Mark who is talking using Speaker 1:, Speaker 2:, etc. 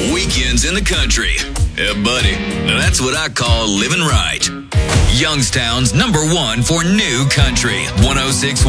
Speaker 1: Weekends in the country. Yeah, buddy. Now that's what I call living right. Youngstown's #1 for new country. 106.